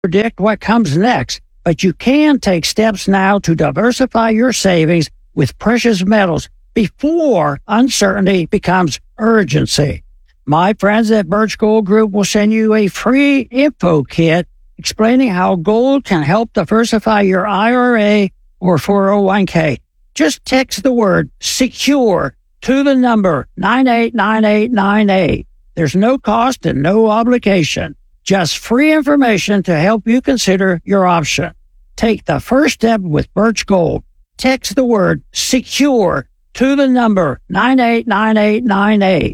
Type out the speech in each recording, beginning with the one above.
predict what comes next, but you can take steps now to diversify your savings with precious metals before uncertainty becomes urgency. My friends at Birch Gold Group will send you a free info kit explaining how gold can help diversify your IRA or 401k. Just text the word SECURE to the number 989898. There's no cost and no obligation. Just free information to help you consider your option. Take the first step with Birch Gold. Text the word SECURE to the number 989898.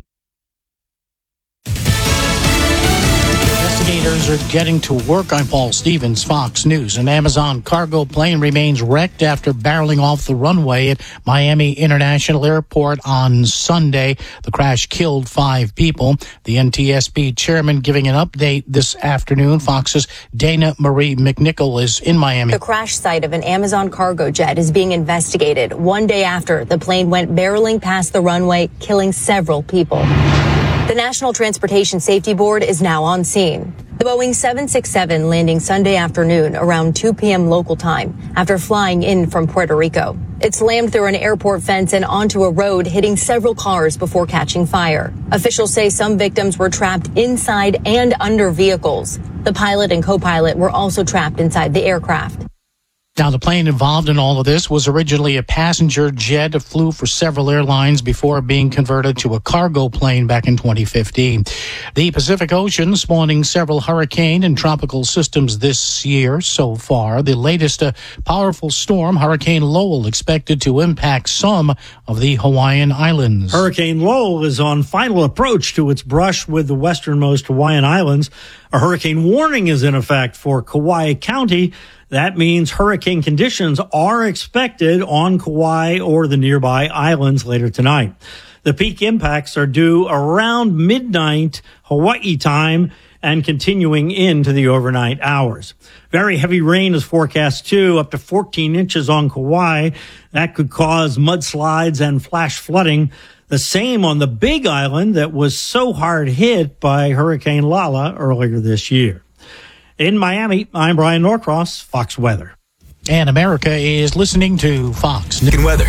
Investigators are getting to work. I'm Paul Stevens, Fox News. An Amazon cargo plane remains wrecked after barreling off the runway at Miami International Airport on Sunday. The crash killed 5 people. The NTSB chairman giving an update this afternoon. Fox's Dana Marie McNichol is in Miami. The crash site of an Amazon cargo jet is being investigated one day after the plane went barreling past the runway, killing several people. The National Transportation Safety Board is now on scene. The Boeing 767 landing Sunday afternoon around 2 p.m. local time after flying in from Puerto Rico. It slammed through an airport fence and onto a road, hitting several cars before catching fire. Officials say some victims were trapped inside and under vehicles. The pilot and co-pilot were also trapped inside the aircraft. Now, the plane involved in all of this was originally a passenger jet. It flew for several airlines before being converted to a cargo plane back in 2015. The Pacific Ocean spawning several hurricane and tropical systems this year so far. The latest powerful storm, Hurricane Lowell, expected to impact some of the Hawaiian Islands. Hurricane Lowell is on final approach to its brush with the westernmost Hawaiian Islands. A hurricane warning is in effect for Kauai County. That means hurricane conditions are expected on Kauai or the nearby islands later tonight. The peak impacts are due around midnight Hawaii time and continuing into the overnight hours. Very heavy rain is forecast too, up to 14 inches on Kauai. That could cause mudslides and flash flooding. The same on the Big Island that was so hard hit by Hurricane Lala earlier this year. In Miami, I'm Brian Norcross, Fox Weather. And America is listening to Fox News. Weather,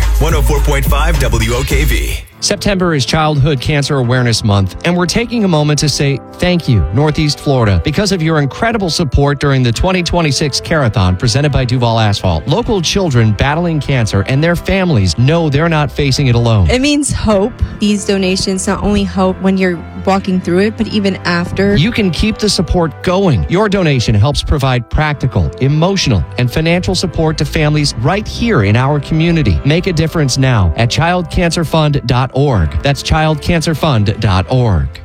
104.5 WOKV. September is Childhood Cancer Awareness Month, and we're taking a moment to say thank you, Northeast Florida, because of your incredible support during the 2026 Carathon presented by Duval Asphalt. Local children battling cancer and their families know they're not facing it alone. It means hope. These donations not only help when you're walking through it, but even after. You can keep the support going. Your donation helps provide practical, emotional, and financial support to families right here in our community. Make a difference now at childcancerfund.org. That's childcancerfund.org.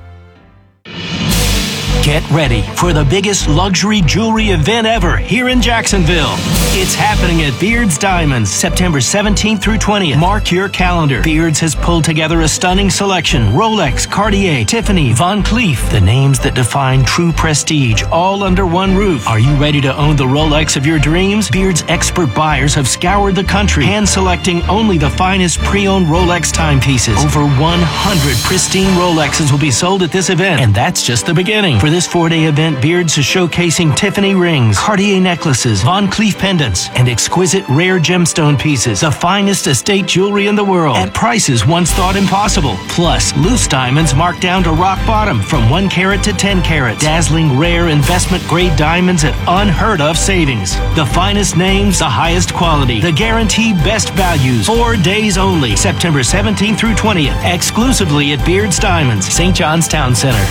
Get ready for the biggest luxury jewelry event ever here in Jacksonville. It's happening at Beard's Diamonds, September 17th through 20th. Mark your calendar. Beard's has pulled together a stunning selection. Rolex, Cartier, Tiffany, Van Cleef, the names that define true prestige, all under one roof. Are you ready to own the Rolex of your dreams? Beard's expert buyers have scoured the country, hand-selecting only the finest pre-owned Rolex timepieces. Over 100 pristine Rolexes will be sold at this event, and that's just the beginning. For this 4-day event, Beard's is showcasing Tiffany rings, Cartier necklaces, Van Cleef pendants, and exquisite rare gemstone pieces, the finest estate jewelry in the world, at prices once thought impossible. Plus, loose diamonds marked down to rock bottom from 1 carat to 10 carats. Dazzling rare investment-grade diamonds at unheard-of savings. The finest names, the highest quality, the guaranteed best values. 4 days only, September 17th through 20th, exclusively at Beard's Diamonds, St. John's Town Center.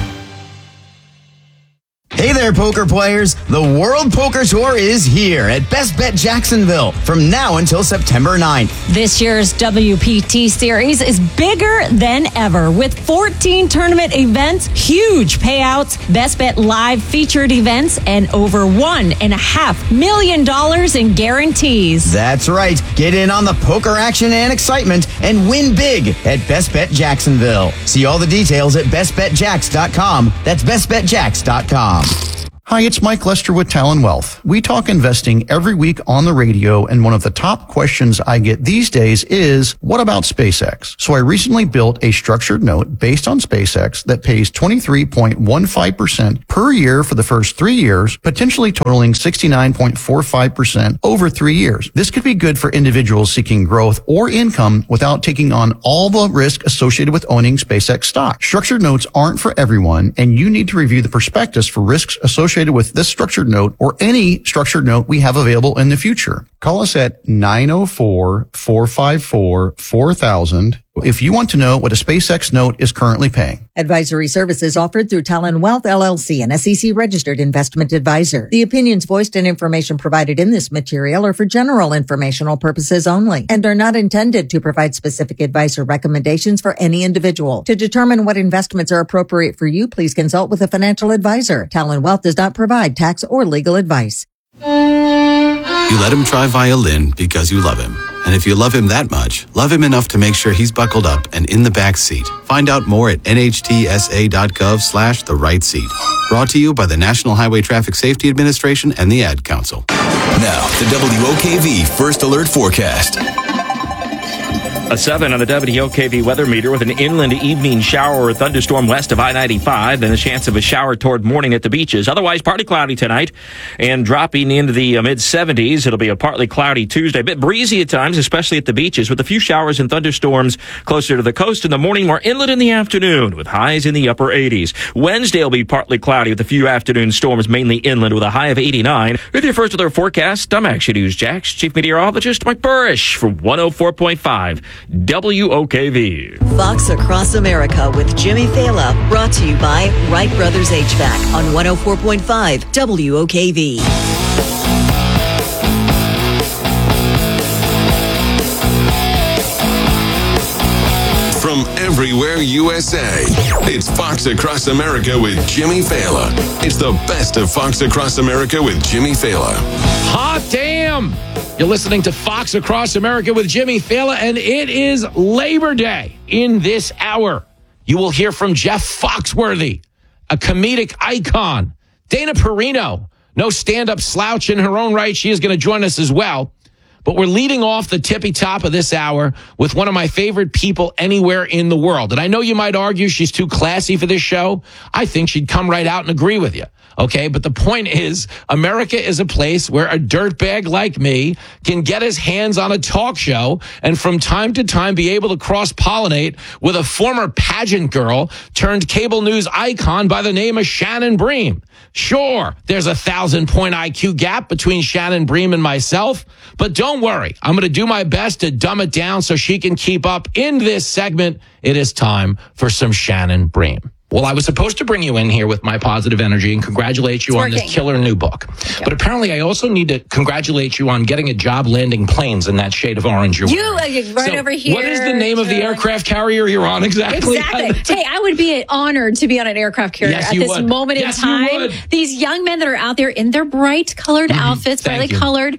Hey there, poker players. The World Poker Tour is here at Best Bet Jacksonville from now until September 9th. This year's WPT series is bigger than ever with 14 tournament events, huge payouts, Best Bet live featured events, and over $1.5 million in guarantees. That's right. Get in on the poker action and excitement and win big at Best Bet Jacksonville. See all the details at bestbetjacks.com. That's bestbetjacks.com. Hi, it's Mike Lester with Talon Wealth. We talk investing every week on the radio, and one of the top questions I get these days is, what about SpaceX? So I recently built a structured note based on SpaceX that pays 23.15% per year for the first 3 years, potentially totaling 69.45% over 3 years. This could be good for individuals seeking growth or income without taking on all the risk associated with owning SpaceX stock. Structured notes aren't for everyone, and you need to review the prospectus for risks associated with this structured note or any structured note we have available in the future. Call us at 904-454-4000 if you want to know what a SpaceX note is currently paying. Advisory services offered through Talon Wealth LLC, an SEC-registered investment advisor. The opinions voiced and information provided in this material are for general informational purposes only and are not intended to provide specific advice or recommendations for any individual. To determine what investments are appropriate for you, please consult with a financial advisor. Talon Wealth does not provide tax or legal advice. You let him try violin because you love him. And if you love him that much, love him enough to make sure he's buckled up and in the back seat. Find out more at nhtsa.gov/the right seat. Brought to you by the National Highway Traffic Safety Administration and the Ad Council. Now, the WOKV First Alert Forecast. A 7 on the WOKV weather meter with an inland evening shower or thunderstorm west of I-95, then a chance of a shower toward morning at the beaches. Otherwise, partly cloudy tonight and dropping into the mid-70s. It'll be a partly cloudy Tuesday. A bit breezy at times, especially at the beaches, with a few showers and thunderstorms closer to the coast in the morning, more inland in the afternoon, with highs in the upper 80s. Wednesday will be partly cloudy with a few afternoon storms, mainly inland, with a high of 89. With your First Alert forecast, I'm Action News Jax Chief Meteorologist Mike Burrish for 104.5. WOKV. Fox Across America with Jimmy Fela, brought to you by Wright Brothers HVAC on 104.5 WOKV. From everywhere USA, it's Fox Across America with Jimmy Fela. It's the best of Fox Across America with Jimmy Fela. Hot damn! You're listening to Fox Across America with Jimmy Fela, and it is Labor Day. In this hour, you will hear from Jeff Foxworthy, a comedic icon. Dana Perino, no stand-up slouch in her own right. She is going to join us as well. But we're leading off the tippy top of this hour with one of my favorite people anywhere in the world. And I know you might argue she's too classy for this show. I think she'd come right out and agree with you. Okay, but the point is, America is a place where a dirtbag like me can get his hands on a talk show and from time to time be able to cross-pollinate with a former pageant girl turned cable news icon by the name of Shannon Bream. Sure, there's a 1,000-point IQ gap between Shannon Bream and myself, but don't worry. I'm going to do my best to dumb it down so she can keep up. In this segment, it is time for some Shannon Bream. Well, I was supposed to bring you in here with my positive energy and congratulate you on this killer new book. But apparently I also need to congratulate you on getting a job landing planes in that shade of orange you're wearing. Right over here. What is the name of the aircraft carrier you're on exactly? Exactly. Hey, I would be honored to be on an aircraft carrier at this moment in time. These young men that are out there in their bright colored outfits, brightly colored,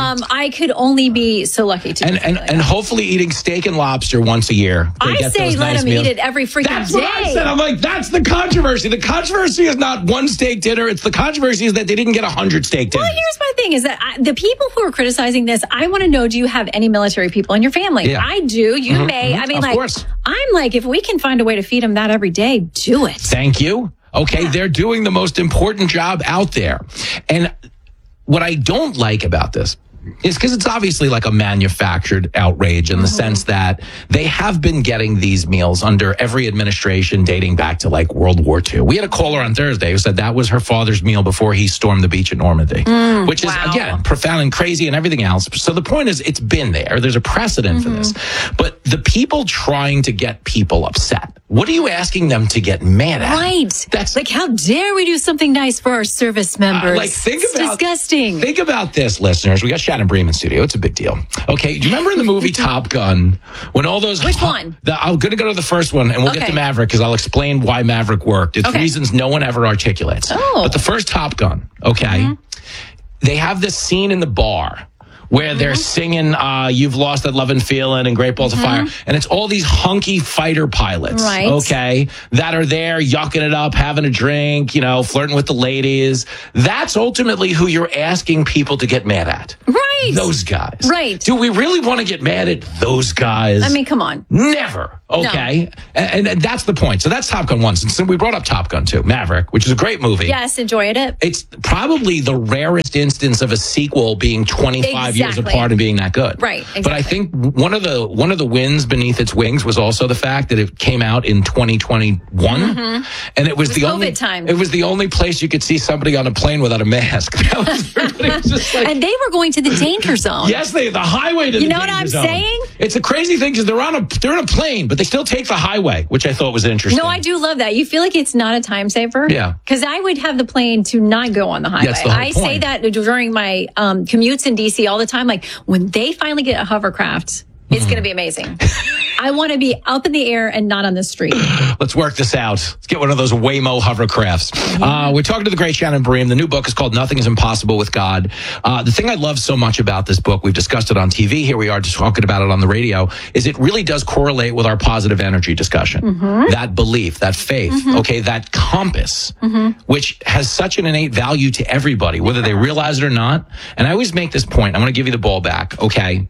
I could only be so lucky to be and hopefully eating steak and lobster once a year. I say let them eat it every freaking day. That's what I said. I'm like, that's the controversy. The controversy is not one steak dinner. It's the controversy is that they didn't get 100 steak dinners. Well, here's my thing is that the people who are criticizing this, I want to know, do you have any military people in your family? Yeah. I do. You may. I mean, I'm like, if we can find a way to feed them that every day, do it. Thank you. Okay. They're doing the most important job out there. And what I don't like about this is because it's obviously like a manufactured outrage in the sense that they have been getting these meals under every administration dating back to like World War II. We had a caller on Thursday who said that was her father's meal before he stormed the beach at Normandy, which is, again, profound and crazy and everything else. So the point is, it's been there. There's a precedent for this. But the people trying to get people upset, what are you asking them to get mad at? Right. That's like, how dare we do something nice for our service members? It's disgusting. Think about this, listeners. We got Shannon Bream in studio. It's a big deal. Okay, do you remember in the movie Top Gun when all those... Which one? I'm going to go to the first one, and we'll get to Maverick, because I'll explain why Maverick worked. It's reasons no one ever articulates. But the first Top Gun, they have this scene in the bar where they're singing You've Lost That Love and Feeling and Great Balls of Fire. And it's all these hunky fighter pilots, okay, that are there yucking it up, having a drink, you know, flirting with the ladies. That's ultimately who you're asking people to get mad at. Right. Those guys. Right. Do we really want to get mad at those guys? I mean, come on. Never. Okay. No. And that's the point. So that's Top Gun 1. So we brought up Top Gun 2, Maverick, which is a great movie. Yes, enjoyed it. It's probably the rarest instance of a sequel being 25 years apart and being that good. Right. Exactly. But I think one of the wins beneath its wings was also the fact that it came out in 2021, and it was the only time. It was the only place you could see somebody on a plane without a mask. And they were going to the danger zone. Yes, the highway to the danger zone. You know what I'm saying? It's a crazy thing because they're in a plane, but they still take the highway, which I thought was interesting. No, I do love that. You feel like it's not a time saver. Yeah. Because I would have the plane to not go on the highway. That's the whole I point. say that during my commutes in DC all the time. Like, when they finally get a hovercraft, it's going to be amazing. I want to be up in the air and not on the street. Let's work this out. Let's get one of those Waymo hovercrafts. We're talking to the great Shannon Bream. The new book is called Nothing is Impossible with God. The thing I love so much about this book, we've discussed it on TV. Here we are just talking about it on the radio, is it really does correlate with our positive energy discussion. That belief, that faith, okay, that compass, which has such an innate value to everybody, whether they realize it or not. And I always make this point. I'm going to give you the ball back, okay?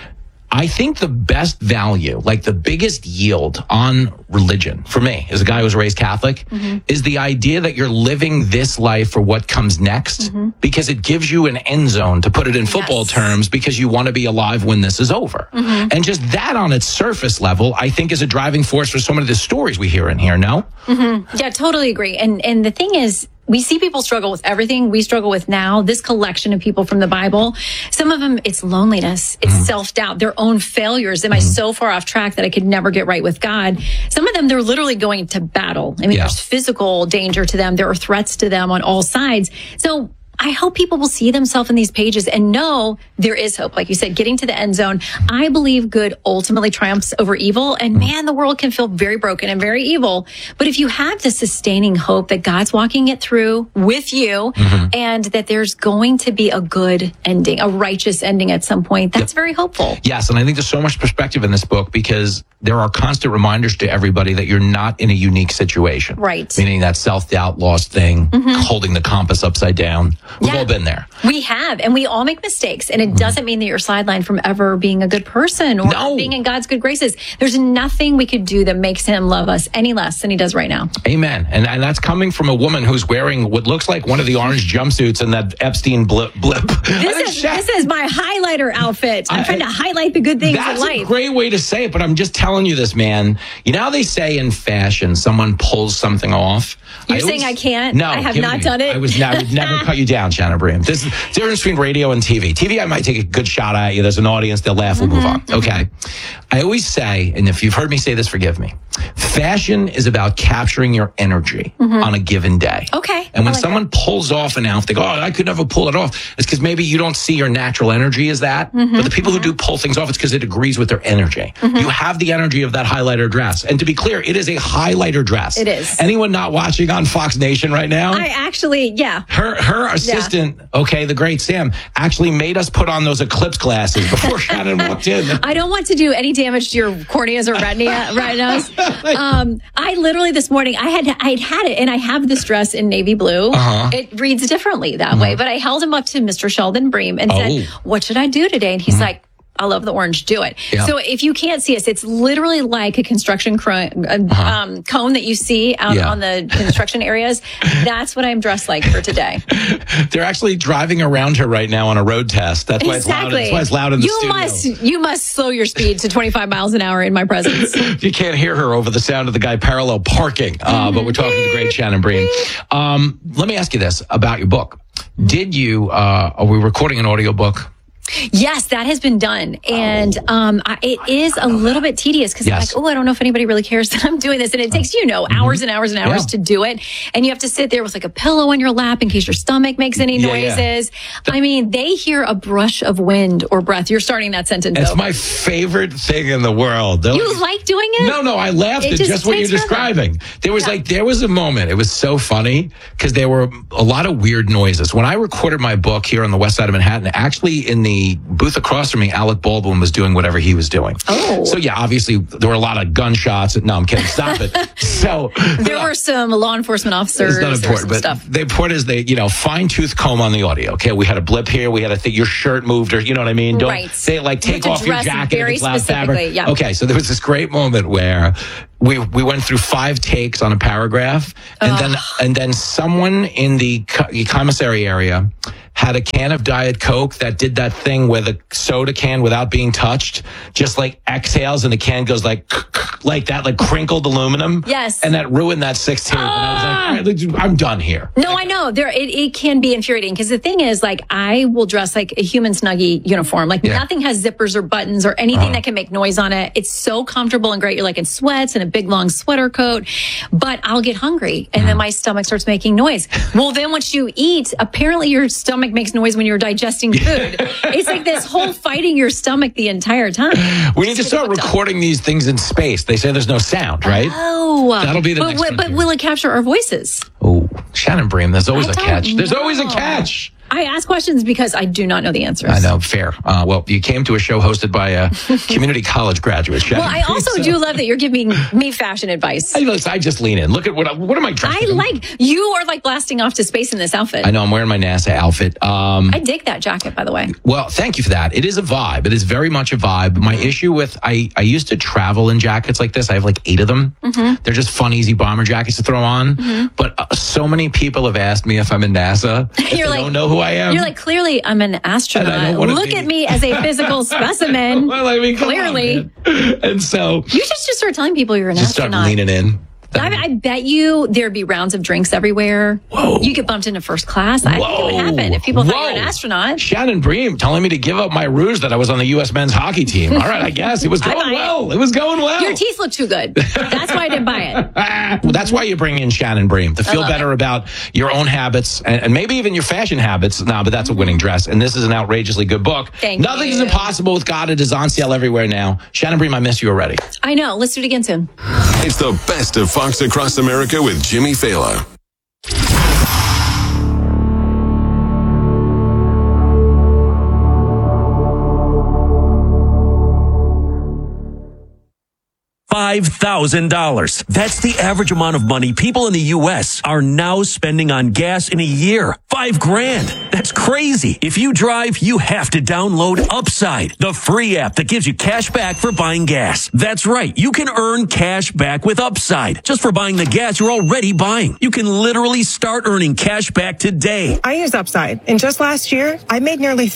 I think the best value, like the biggest yield on religion, for me, as a guy who was raised Catholic, is the idea that you're living this life for what comes next, because it gives you an end zone, to put it in football terms, because you want to be alive when this is over. And just that on its surface level, I think is a driving force for so many of the stories we hear in here, no? Yeah, totally agree. And the thing is, we see people struggle with everything we struggle with now. This collection of people from the Bible, some of them, it's loneliness, it's self-doubt, their own failures. Am I so far off track that I could never get right with God? Some of them, they're literally going to battle. I mean, there's physical danger to them. There are threats to them on all sides. So I hope people will see themselves in these pages and know there is hope. Like you said, getting to the end zone. I believe good ultimately triumphs over evil. And man, the world can feel very broken and very evil. But if you have the sustaining hope that God's walking it through with you and that there's going to be a good ending, a righteous ending at some point, that's very hopeful. Yes, and I think there's so much perspective in this book because there are constant reminders to everybody that you're not in a unique situation. Right. Meaning that self-doubt, lost thing, holding the compass upside down. We've all been there. We have, and we all make mistakes. And it doesn't mean that you're sidelined from ever being a good person or being in God's good graces. There's nothing we could do that makes him love us any less than he does right now. Amen. And that's coming from a woman who's wearing what looks like one of the orange jumpsuits in that Epstein blip. This is my highlighter outfit. I'm trying to highlight the good things in life. That's a great way to say it, but I'm just telling you this, man. You know how they say in fashion, someone pulls something off? You're saying I can't? No. I have not done it? I would never cut you down, Shannon Bream. There's a difference between radio and TV. TV, I might take a good shot at you. There's an audience. They'll laugh. We'll move on. Okay. I always say, and if you've heard me say this, forgive me. Fashion is about capturing your energy on a given day. Okay. And when someone pulls off an outfit, they go, oh, I could never pull it off. It's because maybe you don't see your natural energy as that. But the people who do pull things off, it's because it agrees with their energy. You have the energy of that highlighter dress. And to be clear, it is a highlighter dress. It is. Anyone not watching on Fox Nation right now? I actually, Her assistant, the great Sam, actually made us put on those eclipse glasses before Shannon walked in. I don't want to do any damage to your corneas or retinas. I literally this morning, I'd had it, and I have this dress in navy blue. It reads differently that way, but I held him up to Mr. Sheldon Bream and said, what should I do today? And he's like, I love the orange. Do it. Yeah. So if you can't see us, it's literally like a construction cone that you see out on the construction areas. That's what I'm dressed like for today. They're actually driving around her right now on a road test. That's why it's loud. That's why it's loud in the studio. You must slow your speed to 25 miles an hour in my presence. You can't hear her over the sound of the guy parallel parking. But we're talking to the great Shannon Bream. Let me ask you this about your book. Did you, are we recording an audiobook? Yes, that has been done. And it is a little bit tedious because I'm like, I don't know if anybody really cares that I'm doing this. And it takes, hours and hours and hours to do it. And you have to sit there with like a pillow on your lap in case your stomach makes any noises. I mean, they hear a brush of wind or breath. You're starting that sentence It's over. my favorite thing in the world. You like doing it? No, I laughed at just what you're describing. There was a moment. It was so funny because there were a lot of weird noises. When I recorded my book here on the west side of Manhattan, actually in the the booth across from me, Alec Baldwin was doing whatever he was doing. Oh. So yeah, obviously there were a lot of gunshots. No, I'm kidding. Stop it. So there were some law enforcement officers. It's not important, but stuff. the point is they, fine tooth comb on the audio. Okay, we had a blip here. We had a thing. Your shirt moved, or you know what I mean. Don't right. say like take off your jacket if it's loud fabric. Yeah. Okay, so there was this great moment where we went through 5 takes on a paragraph, and then someone in the commissary area had a can of Diet Coke that did that thing where the soda can, without being touched, just like exhales and the can goes like that, like crinkled aluminum. Yes. And that ruined that 16. And I was like, all right, I'm done here. No, I know. It can be infuriating because the thing is, like, I will dress like a human Snuggie uniform. Like nothing has zippers or buttons or anything that can make noise on it. It's so comfortable and great. You're like in sweats and a big long sweater coat, but I'll get hungry and then my stomach starts making noise. Well, then once you eat, apparently your stomach makes noise when you're digesting food. It's like this whole fighting your stomach the entire time. We need to start recording these things in space. They say there's no sound, right? Oh. That'll be the next one. But will it capture our voices? Oh, Shannon Bream, there's always a catch. There's always a catch. I ask questions because I do not know the answers. I know, fair. Well, you came to a show hosted by a community college graduate, Shannon. Well, I also do love that you're giving me fashion advice. I just lean in. Look at what am I dressing? You are like blasting off to space in this outfit. I know, I'm wearing my NASA outfit. I dig that jacket, by the way. Well, thank you for that. It is a vibe. It is very much a vibe. My issue with, I used to travel in jackets like this. I have like 8 of them. Mm-hmm. They're just fun, easy bomber jackets to throw on. Mm-hmm. But so many people have asked me if I'm in NASA. They don't know who I am. You're like, clearly I'm an astronaut. Look at me as a physical specimen. Well, I mean, clearly. And so you just start telling people you're an astronaut. Start leaning in. I bet you there'd be rounds of drinks everywhere. Whoa. You get bumped into first class. I think it would happen if people thought you were an astronaut. Shannon Bream telling me to give up my rouge that I was on the U.S. men's hockey team. All right, I guess. It was going well. It was going well. Your teeth look too good. That's why I didn't buy it. Well, that's why you bring in Shannon Bream, to feel better about your own habits and maybe even your fashion habits. No, but that's a winning dress. And this is an outrageously good book. Nothing is impossible with God. It is on sale everywhere now. Shannon Bream, I miss you already. I know. Let's do it again soon. It's the best of Fox Across America with Jimmy Fallon. $5,000. That's the average amount of money people in the U.S. are now spending on gas in a year. $5,000. That's crazy. If you drive, you have to download Upside, the free app that gives you cash back for buying gas. That's right. You can earn cash back with Upside just for buying the gas you're already buying. You can literally start earning cash back today. I use Upside, and just last year, I made nearly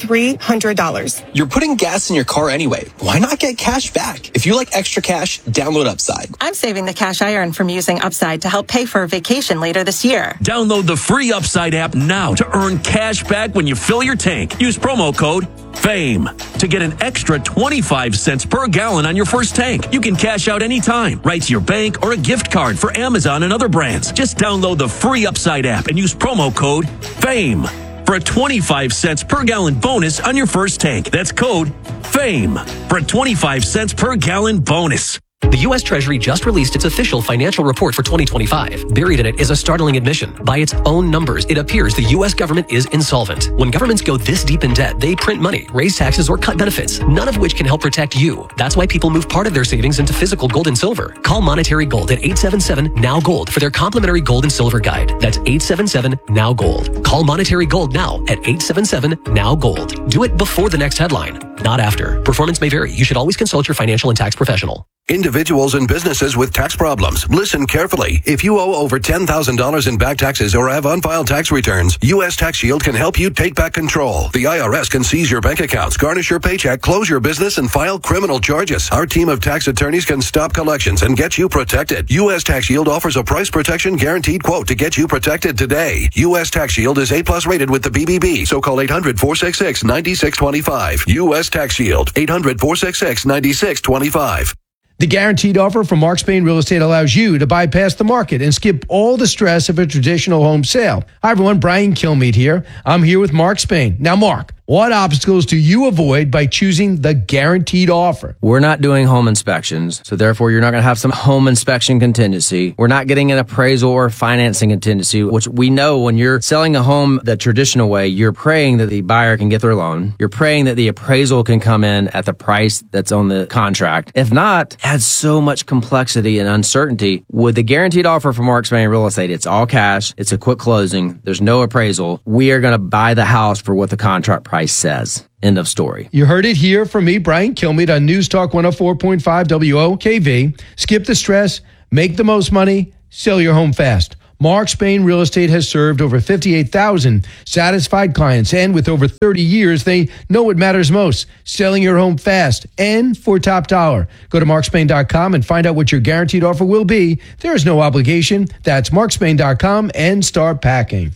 $300. You're putting gas in your car anyway. Why not get cash back? If you like extra cash, download Upside. I'm saving the cash I earn from using Upside to help pay for a vacation later this year. Download the free Upside app now to earn cash back when you fill your tank. Use promo code FAME to get an extra 25 cents per gallon on your first tank. You can cash out anytime, right to your bank or a gift card for Amazon and other brands. Just download the free Upside app and use promo code FAME for a 25 cents per gallon bonus on your first tank. That's code FAME for a 25 cents per gallon bonus. The U.S. Treasury just released its official financial report for 2025. Buried in it is a startling admission. By its own numbers, it appears the U.S. government is insolvent. When governments go this deep in debt, they print money, raise taxes, or cut benefits, none of which can help protect you. That's why people move part of their savings into physical gold and silver. Call Monetary Gold at 877-NOW-GOLD for their complimentary gold and silver guide. That's 877-NOW-GOLD. Call Monetary Gold now at 877-NOW-GOLD. Do it before the next headline, not after. Performance may vary. You should always consult your financial and tax professional. Individuals and businesses with tax problems, listen carefully. If you owe over $10,000 in back taxes or have unfiled tax returns, U.S. Tax Shield can help you take back control. The IRS can seize your bank accounts, garnish your paycheck, close your business, and file criminal charges. Our team of tax attorneys can stop collections and get you protected. U.S. Tax Shield offers a price protection guaranteed quote to get you protected today. U.S. Tax Shield is A+ rated with the BBB, so call 800-466-9625. U.S. Tax Shield, 800-466-9625. The guaranteed offer from Mark Spain Real Estate allows you to bypass the market and skip all the stress of a traditional home sale. Hi, everyone. Brian Kilmeade here. I'm here with Mark Spain. Now, Mark, What obstacles do you avoid by choosing the Guaranteed Offer? We're not doing home inspections, so therefore you're not going to have some home inspection contingency. We're not getting an appraisal or financing contingency, which we know when you're selling a home the traditional way, you're praying that the buyer can get their loan. You're praying that the appraisal can come in at the price that's on the contract. If not, it adds so much complexity and uncertainty. With the Guaranteed Offer from Mark Spain Real Estate, it's all cash. It's a quick closing. There's no appraisal. We are going to buy the house for what the contract price says. End of story. You heard it here from me, Brian Kilmeade, on News Talk 104.5 WOKV. Skip the stress, make the most money, sell your home fast. Mark Spain Real Estate has served over 58,000 satisfied clients, and with over 30 years, they know what matters most, selling your home fast and for top dollar. Go to markspain.com and find out what your guaranteed offer will be. There is no obligation. That's markspain.com and start packing.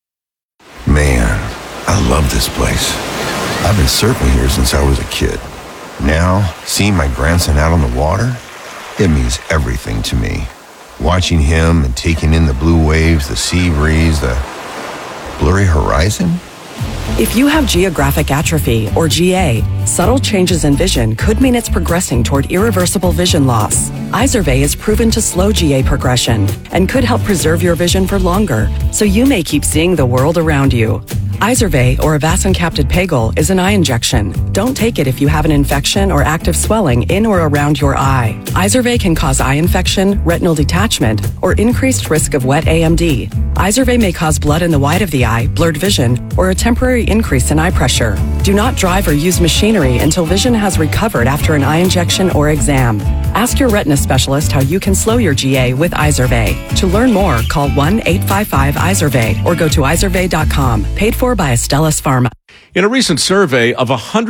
Man, I love this place. I've been surfing here since I was a kid. Now, seeing my grandson out on the water, it means everything to me. Watching him and taking in the blue waves, the sea breeze, the blurry horizon. If you have geographic atrophy, or GA, subtle changes in vision could mean it's progressing toward irreversible vision loss. Izervay is proven to slow GA progression and could help preserve your vision for longer, so you may keep seeing the world around you. Izervay, or avacincaptad pegol, is an eye injection. Don't take it if you have an infection or active swelling in or around your eye. Izervay can cause eye infection, retinal detachment, or increased risk of wet AMD. Izervay may cause blood in the white of the eye, blurred vision, or a temporary increase in eye pressure. Do not drive or use machinery until vision has recovered after an eye injection or exam. Ask your retina specialist how you can slow your GA with Izervay. To learn more, call 1-855-IZERVAY or go to izervay.com. Paid for by Astellas Pharma. In a recent survey of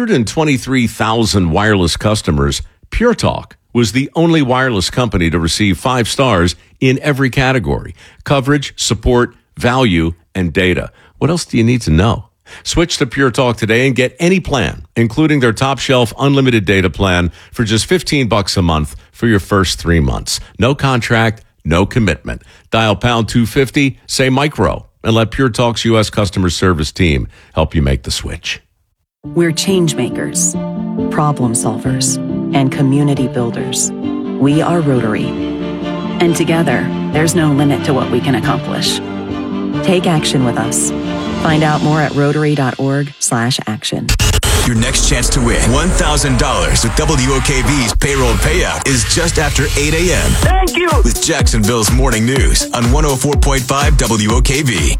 123,000 wireless customers, Pure Talk was the only wireless company to receive 5 stars in every category: coverage, support, value, and data. What else do you need to know? Switch to Pure Talk today and get any plan, including their top shelf unlimited data plan, for just $15 a month for your first 3 months. No contract, no commitment. Dial pound 250, say micro, and let Pure Talk's U.S. customer service team help you make the switch. We're change makers, problem solvers, and community builders. We are Rotary. And together, there's no limit to what we can accomplish. Take action with us. Find out more at rotary.org/action. Your next chance to win $1,000 with WOKV's payroll payout is just after 8 a.m. Thank you! With Jacksonville's Morning News on 104.5 WOKV.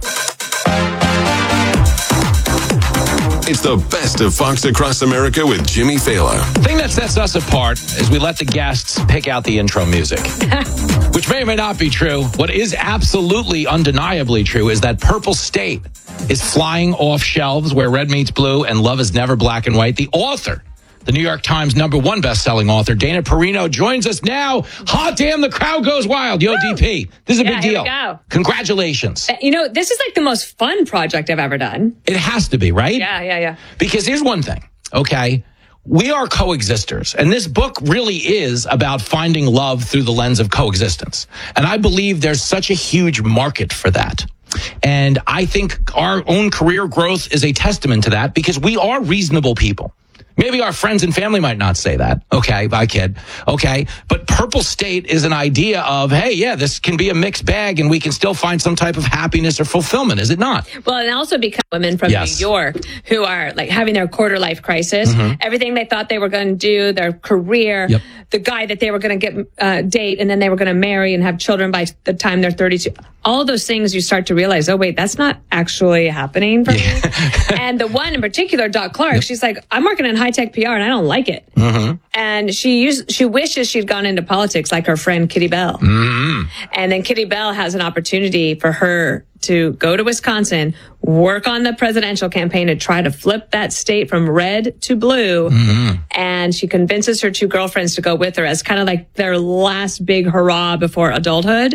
It's the best of Fox Across America with Jimmy Fallon. The thing that sets us apart is we let the guests pick out the intro music, which may or may not be true. What is absolutely undeniably true is that Purple State is flying off shelves where red meets blue and love is never black and white. The author, the New York Times #1 best-selling author, Dana Perino, joins us now. Hot damn, the crowd goes wild. Yo, DP, this is a big deal. Here we go. Congratulations. You know, this is like the most fun project I've ever done. It has to be, right? Yeah. Because here's one thing, okay? We are coexisters, and this book really is about finding love through the lens of coexistence. And I believe there's such a huge market for that. And I think our own career growth is a testament to that, because we are reasonable people. Maybe our friends and family might not say that. Okay, I kid. Okay, but Purple State is an idea of, hey, yeah, this can be a mixed bag and we can still find some type of happiness or fulfillment, is it not? Well, and also because women from New York who are like having their quarter life crisis, everything they thought they were going to do, their career, the guy that they were going to get date, and then they were going to marry and have children by the time they're 32. All of those things you start to realize, oh, wait, that's not actually happening for me. And the one in particular, Doc Clark, she's like, I'm working in high-tech PR and I don't like it. And she wishes she'd gone into politics like her friend Kitty Bell. And then Kitty Bell has an opportunity for her to go to Wisconsin, work on the presidential campaign to try to flip that state from red to blue. And she convinces her 2 girlfriends to go with her as kind of like their last big hurrah before adulthood.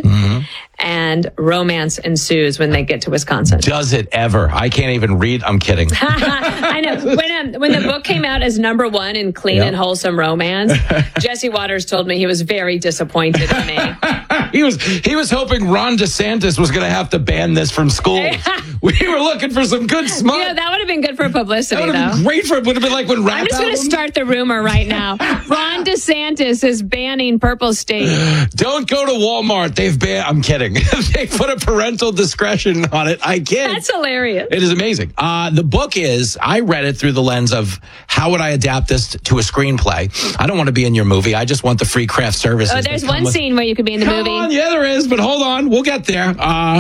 And romance ensues when they get to Wisconsin. Does it ever? I can't even read. I'm kidding. I know. When the book came out as #1 in clean and wholesome romance, Jesse Waters told me he was very disappointed in me. He was hoping Ron DeSantis was going to have to ban this from schools We were looking for some good smut. Yeah, that would have been good for publicity, That would have been great for it. Would have been like when rap I'm just going to start the rumor right now. Ron DeSantis is banning Purple State. Don't go to Walmart. They've banned. I'm kidding. They put a parental discretion on it. I kid. That's hilarious. It is amazing. The book is, I read it through the lens of how would I adapt this to a screenplay. I don't want to be in your movie. I just want the free craft services. Oh, there's one scene where you could be in the movie. Come on, yeah, there is. But hold on. We'll get there.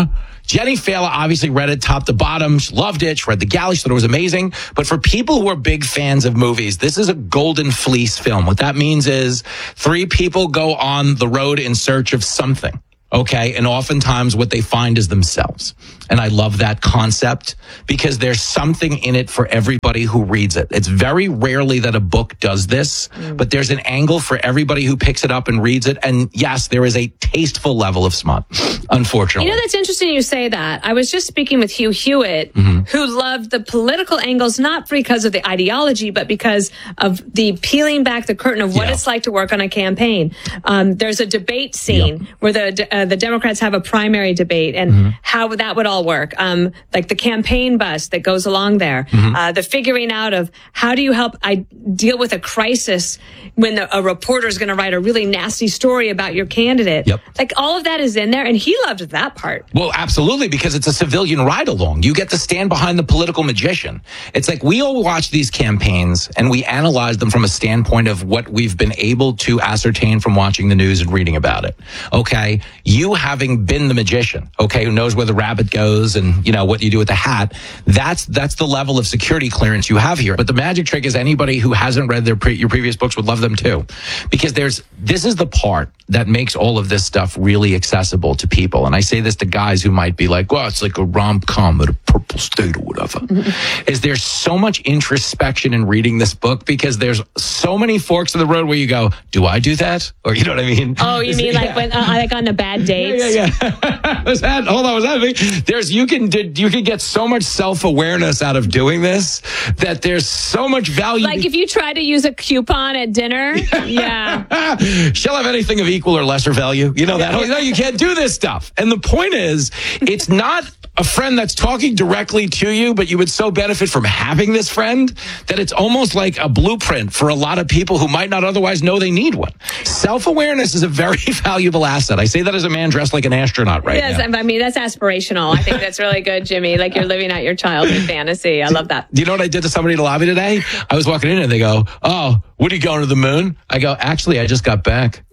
Jenny Fela obviously read it top to bottom. She loved it. She read The Galley. She thought it was amazing. But for people who are big fans of movies, this is a golden fleece film. What that means is 3 people go on the road in search of something. Okay. And oftentimes what they find is themselves. And I love that concept because there's something in it for everybody who reads it. It's very rarely that a book does this, but there's an angle for everybody who picks it up and reads it. And yes, there is a tasteful level of smut, unfortunately. You know, that's interesting you say that. I was just speaking with Hugh Hewitt, who loved the political angles, not because of the ideology, but because of the peeling back the curtain of what it's like to work on a campaign. There's a debate scene where the Democrats have a primary debate and how that would all work. Like the campaign bus that goes along there, the figuring out of how do you help deal with a crisis when a reporter is going to write a really nasty story about your candidate. Like all of that is in there, and he loved that part. Well, absolutely, because it's a civilian ride along. You get to stand behind the political magician. It's like we all watch these campaigns and we analyze them from a standpoint of what we've been able to ascertain from watching the news and reading about it. Okay, you having been the magician, okay, who knows where the rabbit goes and you know what you do with the hat. That's the level of security clearance you have here. But the magic trick is anybody who hasn't read your previous books would love them too, because this is the part that makes all of this stuff really accessible to people. And I say this to guys who might be like, well, it's like a rom-com at a Purple State or whatever. Is there's so much introspection in reading this book because there's so many forks in the road where you go, do I do that? Or you know what I mean? Oh, you mean like when like on the bad dates? Yeah. Was that you can get so much self-awareness out of doing this that there's so much value. Like if you try to use a coupon at dinner, she'll have anything of equal or lesser value. You know that? No, you can't do this stuff. And the point is, it's not a friend that's talking directly to you, but you would so benefit from having this friend that it's almost like a blueprint for a lot of people who might not otherwise know they need one. Self-awareness is a very valuable asset. I say that as a man dressed like an astronaut now. Yes, I mean, that's aspirational. I think that's really good, Jimmy. Like you're living out your childhood fantasy. I love that. Do you know what I did to somebody in the lobby today? I was walking in and they go, oh, what are you going to the moon? I go, actually, I just got back.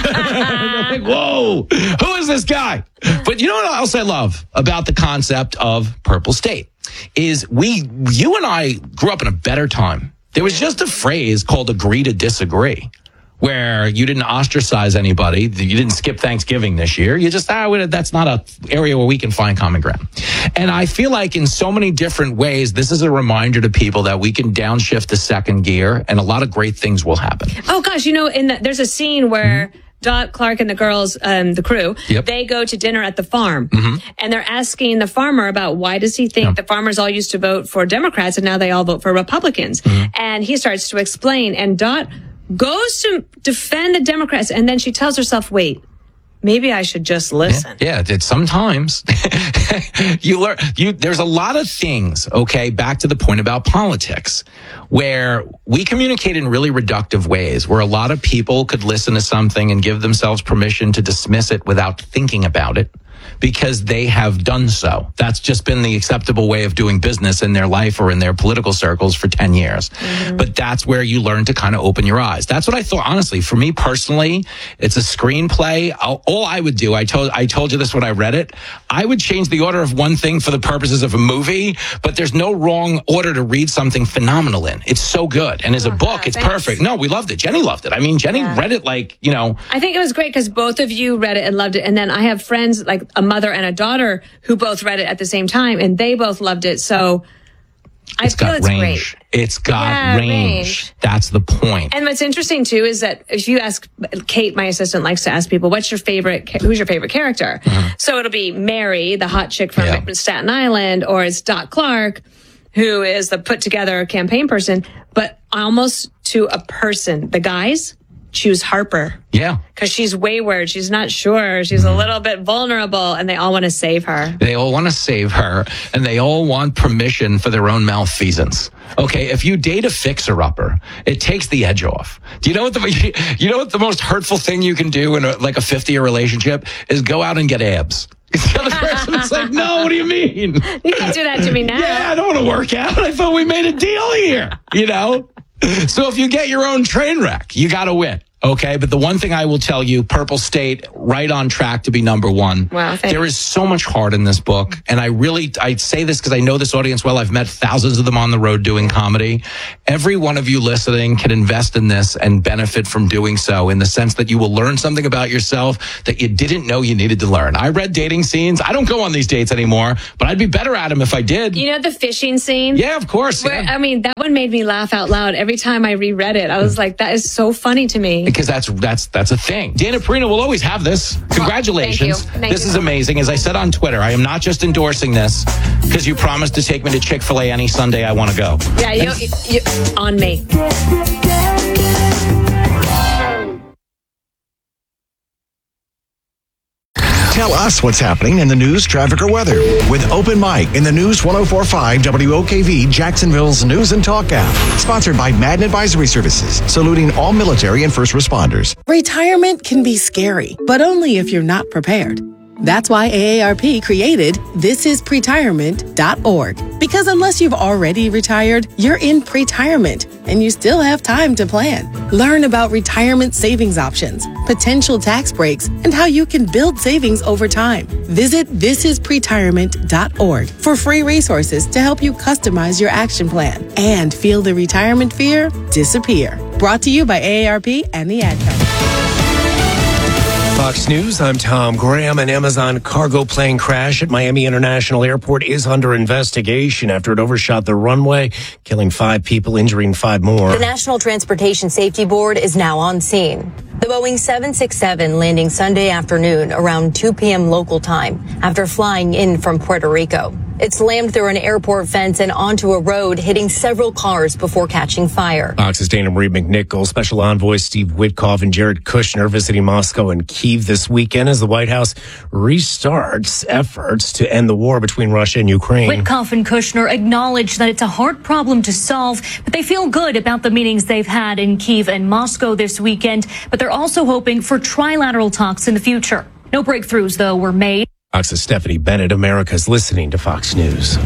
Like, whoa, who is this guy? But you know what else I love about the concept of Purple State is you and I grew up in a better time. There was just a phrase called agree to disagree, where you didn't ostracize anybody. You didn't skip Thanksgiving this year. You just, that's not an area where we can find common ground. And I feel like in so many different ways, this is a reminder to people that we can downshift to second gear and a lot of great things will happen. Oh gosh, you know, there's a scene where Dot Clark and the girls, the crew, they go to dinner at the farm and they're asking the farmer about why does he think the farmers all used to vote for Democrats and now they all vote for Republicans. And he starts to explain and Dot goes to defend the Democrats, and then she tells herself, wait, maybe I should just listen. Yeah, sometimes you learn. There's a lot of things, okay, back to the point about politics, where we communicate in really reductive ways, where a lot of people could listen to something and give themselves permission to dismiss it without thinking about it, because they have done so. That's just been the acceptable way of doing business in their life or in their political circles for 10 years. But that's where you learn to kind of open your eyes. That's what I thought, honestly. For me personally, it's a screenplay. All I would do, I told you this when I read it, I would change the order of one thing for the purposes of a movie, but there's no wrong order to read something phenomenal in. It's so good. And as a book, it's perfect. No, we loved it. Jenny loved it. I mean, Jenny read it like, you know. I think it was great because both of you read it and loved it. And then I have friends like a mother and a daughter who both read it at the same time and they both loved it. So I feel it's range. Great. It's got range. That's the point. And what's interesting too is that if you ask Kate, my assistant likes to ask people, who's your favorite character? So it'll be Mary, the hot chick from Staten Island, or it's Dot Clark, who is the put together campaign person, but almost to a person. The guys, choose Harper. Yeah. Because she's wayward. She's not sure. She's a little bit vulnerable, and they all want to save her. They all want to save her, and they all want permission for their own malfeasance. Okay, if you date a fixer-upper, it takes the edge off. Do you know what the most hurtful thing you can do in a 50-year relationship is go out and get abs? The other person's like, no, what do you mean? You can do that to me now. Yeah, I don't want to work out. I thought we made a deal here, So if you get your own train wreck, you got to win. Okay, but the one thing I will tell you, Purple State, right on track to be number one. Wow, there is so much heart in this book. And I say this because I know this audience well. I've met thousands of them on the road doing comedy. Every one of you listening can invest in this and benefit from doing so in the sense that you will learn something about yourself that you didn't know you needed to learn. I read dating scenes. I don't go on these dates anymore, but I'd be better at them if I did. You know the fishing scene? Yeah, of course. I mean, that one made me laugh out loud every time I reread it. I was like, that is so funny to me. Because that's a thing. Dana Perino will always have this. Congratulations. Thank this you. is amazing. As I said on Twitter, I am not just endorsing this because you promised to take me to Chick-fil-A any Sunday I want to go. Yeah, you on me. Tell us what's happening in the news, traffic, or weather with Open Mic in the News 104.5 WOKV, Jacksonville's News and Talk app. Sponsored by Madden Advisory Services, saluting all military and first responders. Retirement can be scary, but only if you're not prepared. That's why AARP created thisispretirement.org. Because unless you've already retired, you're in pretirement and you still have time to plan. Learn about retirement savings options, potential tax breaks, and how you can build savings over time. Visit thisispretirement.org for free resources to help you customize your action plan and feel the retirement fear disappear. Brought to you by AARP and the Ad Council. Fox News, I'm Tom Graham. An Amazon cargo plane crash at Miami International Airport is under investigation after it overshot the runway, killing 5 people, injuring 5 more. The National Transportation Safety Board is now on scene. The Boeing 767 landing Sunday afternoon around 2 p.m. local time after flying in from Puerto Rico. It slammed through an airport fence and onto a road, hitting several cars before catching fire. Fox's Dana Marie McNichol, Special Envoy Steve Witkoff, and Jared Kushner visiting Moscow and Kyiv this weekend as the White House restarts efforts to end the war between Russia and Ukraine. Witkoff and Kushner acknowledge that it's a hard problem to solve, but they feel good about the meetings they've had in Kyiv and Moscow this weekend. But they're also hoping for trilateral talks in the future. No breakthroughs, though, were made. Fox's Stephanie Bennett. America's listening to Fox News.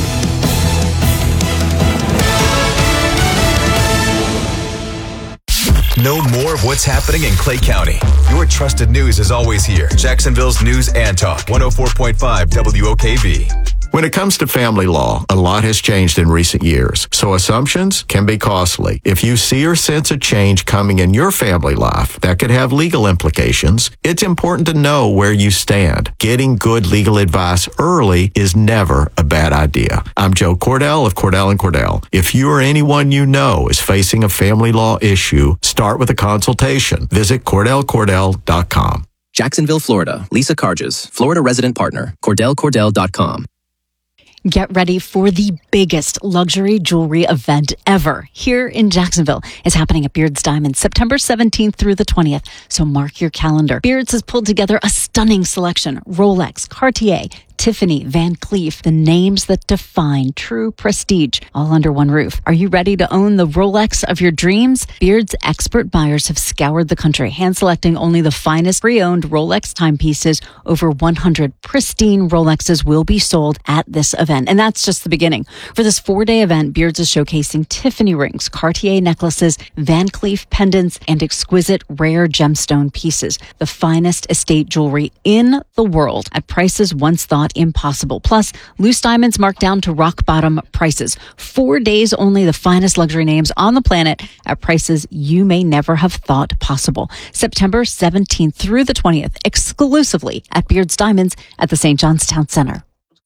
Know more of what's happening in Clay County. Your trusted news is always here. Jacksonville's News and Talk, 104.5 WOKV. When it comes to family law, a lot has changed in recent years, so assumptions can be costly. If you see or sense a change coming in your family life that could have legal implications, it's important to know where you stand. Getting good legal advice early is never a bad idea. I'm Joe Cordell of Cordell & Cordell. If you or anyone you know is facing a family law issue, start with a consultation. Visit CordellCordell.com. Jacksonville, Florida. Lisa Carges, Florida resident partner. CordellCordell.com. Get ready for the biggest luxury jewelry event ever here in Jacksonville. It's happening at Beards Diamonds, September 17th through the 20th. So mark your calendar. Beards has pulled together a stunning selection. Rolex, Cartier, Tiffany, Van Cleef, the names that define true prestige, all under one roof. Are you ready to own the Rolex of your dreams? Beard's expert buyers have scoured the country, hand-selecting only the finest pre-owned Rolex timepieces. Over 100 pristine Rolexes will be sold at this event, and that's just the beginning. For this 4-day event, Beards is showcasing Tiffany rings, Cartier necklaces, Van Cleef pendants, and exquisite rare gemstone pieces, the finest estate jewelry in the world at prices once thought impossible. Plus, loose diamonds marked down to rock bottom prices. 4 days only, the finest luxury names on the planet at prices you may never have thought possible. September 17th through the 20th, exclusively at Beards Diamonds at the St. John's Town Center.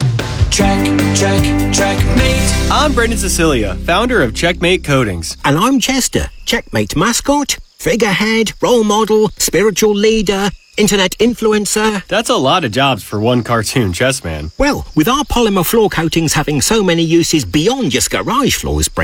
Checkmate. I'm Brendan Cecilia, founder of Checkmate Coatings. And I'm Chester, Checkmate mascot, figurehead, role model, spiritual leader, internet influencer. That's a lot of jobs for one cartoon chess man. Well, with our polymer floor coatings having so many uses beyond just garage floors, Brendan,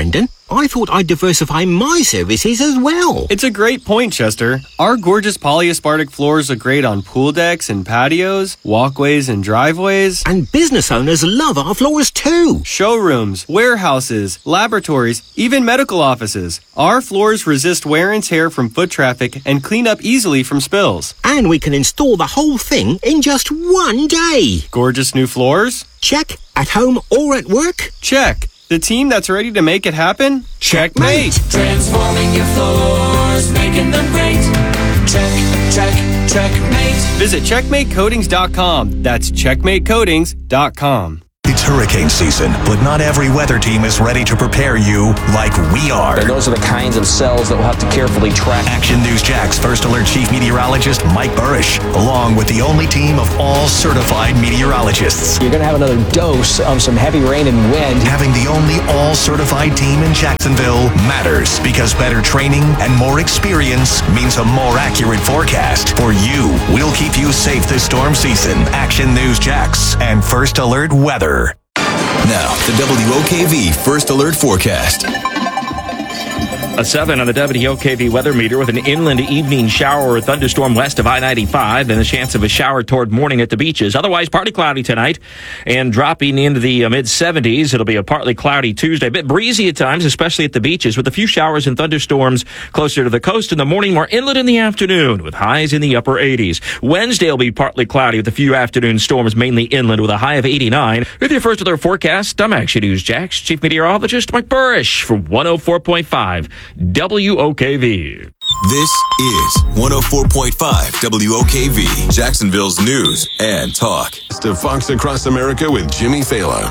I thought I'd diversify my services as well. It's a great point, Chester. Our gorgeous polyaspartic floors are great on pool decks and patios, walkways and driveways. And business owners love our floors too. Showrooms, warehouses, laboratories, even medical offices. Our floors resist wear and tear from foot traffic and clean up easily from spills. And we can install the whole thing in just one day. Gorgeous new floors? Check. At home or at work? Check. The team that's ready to make it happen? Checkmate. Transforming your floors, making them great. Checkmate. Visit checkmatecoatings.com. That's checkmatecoatings.com. It's hurricane season, but not every weather team is ready to prepare you like we are. And those are the kinds of cells that we'll have to carefully track. Action News Jack's First Alert Chief Meteorologist Mike Burrish, along with the only team of all certified meteorologists. You're going to have another dose of some heavy rain and wind. Having the only all-certified team in Jacksonville matters because better training and more experience means a more accurate forecast. For you, we'll keep you safe this storm season. Action News Jax and First Alert Weather. Now, the WOKV First Alert Forecast. A 7 on the WOKV weather meter with an inland evening shower or thunderstorm west of I-95, then a chance of a shower toward morning at the beaches. Otherwise, partly cloudy tonight and dropping into the mid-70s. It'll be a partly cloudy Tuesday. A bit breezy at times, especially at the beaches, with a few showers and thunderstorms closer to the coast in the morning, more inland in the afternoon, with highs in the upper 80s. Wednesday will be partly cloudy with a few afternoon storms, mainly inland, with a high of 89. With your First Alert forecast, I'm Action News Jax Chief Meteorologist Mike Burrish for 104.5 WOKV. This is 104.5 WOKV, Jacksonville's news and talk. To Fox Across America with Jimmy Fallon.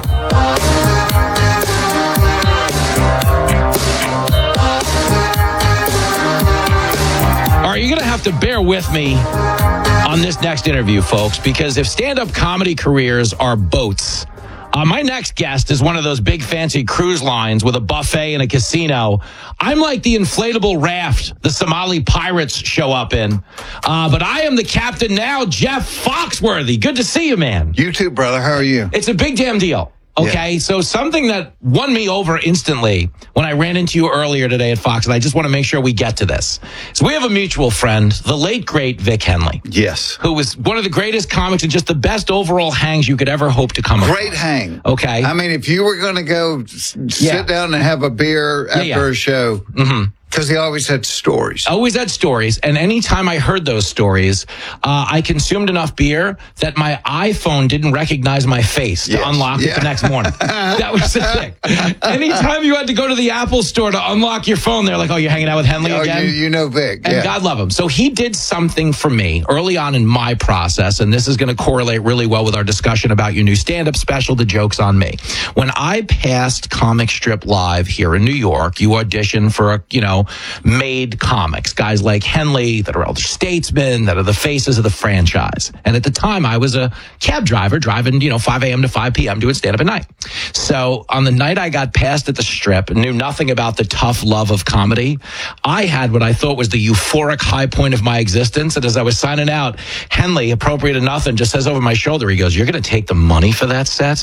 All right, you're going to have to bear with me on this next interview, folks, because if stand-up comedy careers are boats, my next guest is one of those big fancy cruise lines with a buffet and a casino. I'm like the inflatable raft the Somali pirates show up in. But I am the captain now, Jeff Foxworthy. Good to see you, man. You too, brother. How are you? It's a big damn deal. Okay, so something that won me over instantly when I ran into you earlier today at Fox, and I just want to make sure we get to this. So we have a mutual friend, the late, great Vic Henley. Yes. Who was one of the greatest comics and just the best overall hangs you could ever hope to come across. Great hang. Okay. I mean, if you were going to go sit down and have a beer after a show, because he always had stories. Always had stories. And anytime I heard those stories, I consumed enough beer that my iPhone didn't recognize my face to unlock it the next morning. That was the thing. Anytime you had to go to the Apple store to unlock your phone, they're like, oh, you're hanging out with Henley again? You know Vic. And God love him. So he did something for me early on in my process, and this is going to correlate really well with our discussion about your new stand-up special, The Joke's on Me. When I passed Comic Strip Live here in New York, you auditioned for made comics, guys like Henley that are elder statesmen, that are the faces of the franchise. And at the time, I was a cab driver driving, 5 a.m. to 5 p.m. doing stand-up at night. So on the night I got passed at the Strip and knew nothing about the tough love of comedy, I had what I thought was the euphoric high point of my existence. And as I was signing out, Henley, appropriate or nothing, just says over my shoulder, he goes, "You're going to take the money for that set?"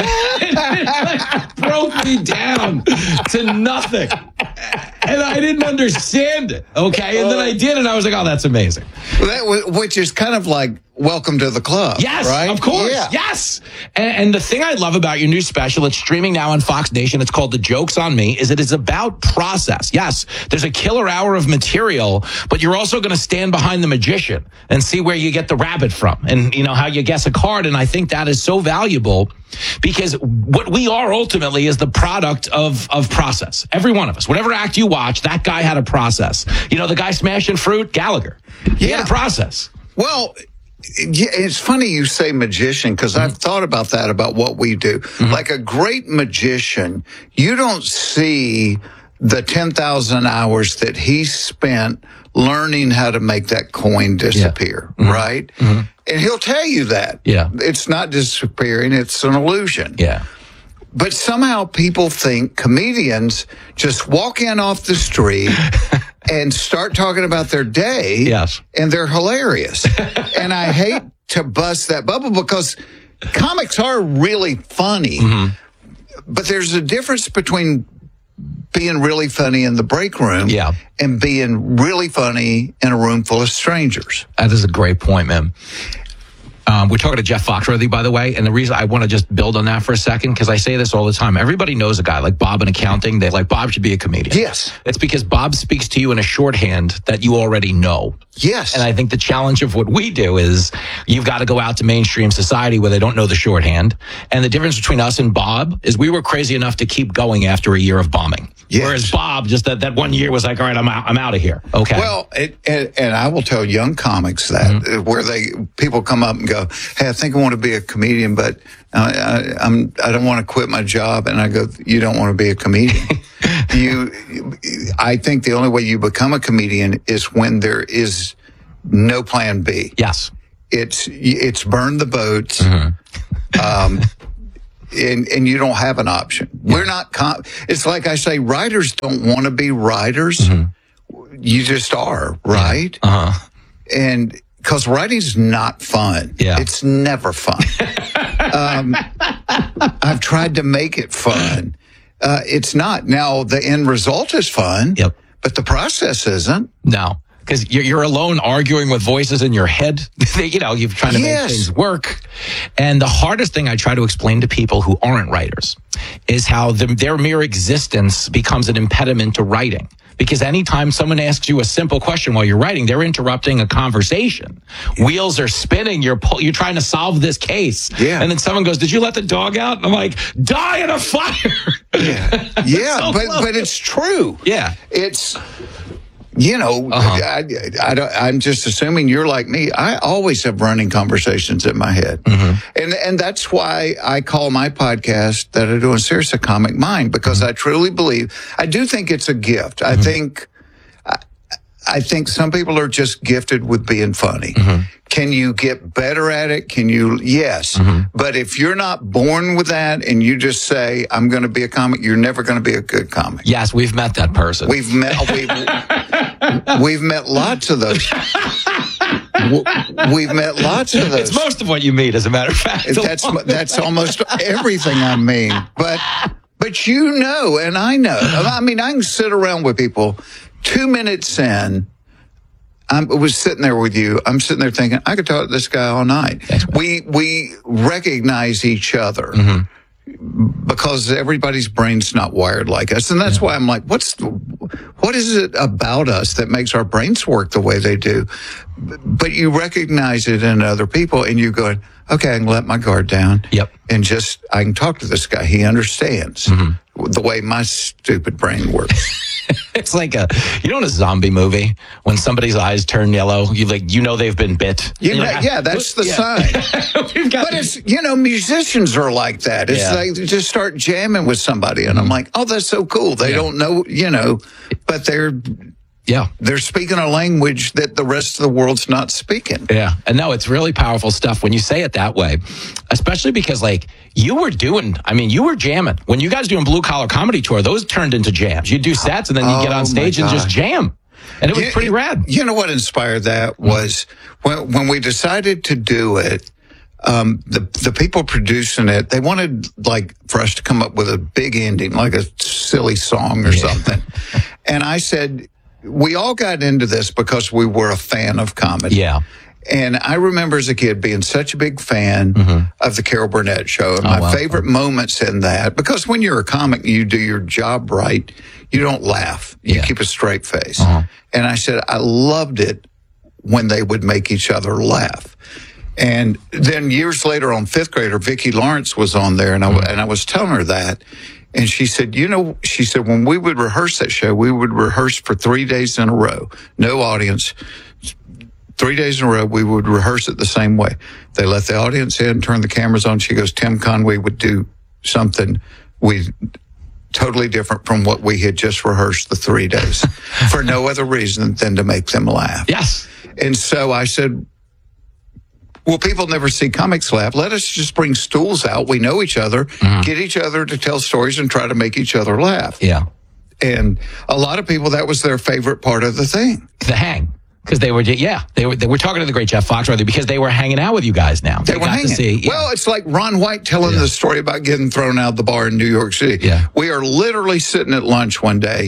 It broke me down to nothing. And I didn't understand it, okay? And then I did, and I was like, oh, that's amazing. Which is kind of like welcome to the club, yes, right? Of course, yes. And the thing I love about your new special, it's streaming now on Fox Nation, it's called The Joke's on Me, is it is about process. Yes, there's a killer hour of material, but you're also going to stand behind the magician and see where you get the rabbit from and, how you guess a card. And I think that is so valuable because what we are ultimately is the product of process. Every one of us, whatever act you watch, that guy had a process. The guy smashing fruit, Gallagher, he had a process. Well, it's funny you say magician because I've thought about that, about what we do. Like a great magician, you don't see the 10,000 hours that he spent learning how to make that coin disappear, right? And he'll tell you that. It's not disappearing, it's an illusion. But somehow people think comedians just walk in off the street and start talking about their day. And they're hilarious. And I hate to bust that bubble because comics are really funny. But there's a difference between being really funny in the break room and being really funny in a room full of strangers. That is a great point, man. We're talking to Jeff Foxworthy, by the way, and the reason I want to just build on that for a second, because I say this all the time. Everybody knows a guy like Bob in accounting. They like, Bob should be a comedian. Yes. It's because Bob speaks to you in a shorthand that you already know. Yes. And I think the challenge of what we do is you've got to go out to mainstream society where they don't know the shorthand. And the difference between us and Bob is we were crazy enough to keep going after a year of bombing. Yes. Whereas Bob, just that 1 year was like, all right, I'm out of here. Okay. Well, and I will tell young comics that where people come up and go, hey, I think I want to be a comedian, but I don't want to quit my job. And I go, you don't want to be a comedian. I think the only way you become a comedian is when there is no plan B. Yes. It's burn the boats. And you don't have an option. We're not, it's like I say, writers don't want to be writers. You just are, right? And because writing's not fun. It's never fun. I've tried to make it fun. It's not. Now, the end result is fun, but the process isn't. No. Because you're alone arguing with voices in your head. You're trying to make things work. And the hardest thing I try to explain to people who aren't writers is how their mere existence becomes an impediment to writing. Because anytime someone asks you a simple question while you're writing, they're interrupting a conversation. Wheels are spinning. You're trying to solve this case. And then someone goes, did you let the dog out? And I'm like, die in a fire. But it's true. It's... I'm just assuming you're like me. I always have running conversations in my head. And that's why I call my podcast that I do on Serious a Comic Mind, because I truly believe, I do think it's a gift. I think some people are just gifted with being funny. Can you get better at it? Can you? Yes. But if you're not born with that and you just say, I'm going to be a comic, you're never going to be a good comic. Yes, we've met that person. We've met lots of those. We've met lots of those. It's most of what you meet, as a matter of fact. That's almost everything I mean. But and I know. I mean, I can sit around with people 2 minutes in. I was sitting there with you. I'm sitting there thinking, I could talk to this guy all night. We recognize each other because everybody's brain's not wired like us. And that's why I'm like, what is it about us that makes our brains work the way they do? But you recognize it in other people and you're going, okay, I can let my guard down. And I can talk to this guy. He understands the way my stupid brain works. It's like in a zombie movie, when somebody's eyes turn yellow, they've been bit. That's the sign. But it's, musicians are like that. It's like they just start jamming with somebody and I'm like, oh, that's so cool. They don't know, but they're speaking a language that the rest of the world's not speaking. And no, it's really powerful stuff when you say it that way, especially because you were jamming. When you guys doing Blue Collar Comedy Tour, those turned into jams. You do sets and then you get on stage and just jam. And it was pretty rad. You know what inspired that was when we decided to do it, the people producing it, they wanted for us to come up with a big ending, like a silly song or something. And I said, we all got into this because we were a fan of comedy. And I remember as a kid being such a big fan of the Carol Burnett show. And my favorite moments in that, because when you're a comic, you do your job right. You don't laugh. You keep a straight face. And I said, I loved it when they would make each other laugh. And then years later on Fifth Grader, Vicki Lawrence was on there and I was telling her that. And she said, when we would rehearse that show, we would rehearse for 3 days in a row. No audience. 3 days in a row, we would rehearse it the same way. They let the audience in, turn the cameras on. She goes, Tim Conway would do something totally different from what we had just rehearsed the 3 days for no other reason than to make them laugh. Yes. And so I said, well, people never see comics laugh. Let us just bring stools out. We know each other, get each other to tell stories and try to make each other laugh. And a lot of people, that was their favorite part of the thing. The hang. Because they were talking to the great Jeff Foxworthy because they were hanging out with you guys now. They were hanging. To see, Well, it's like Ron White telling the story about getting thrown out the bar in New York City. Yeah. We are literally sitting at lunch one day,